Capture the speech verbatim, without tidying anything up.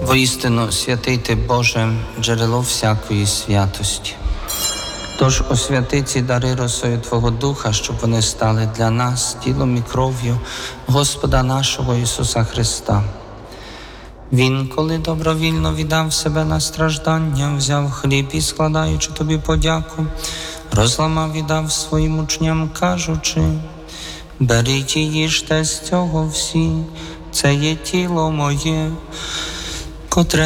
Воістину, святий ти, Боже, джерело всякої святості. Тож освяти ці дари росою Твого Духа, щоб вони стали для нас тілом і кров'ю Господа нашого Ісуса Христа. Він, коли добровільно віддав себе на страждання, взяв хліб і, складаючи Тобі подяку, розламав і дав своїм учням, кажучи: «Беріть і їжте з цього всі, це є тіло моє, котре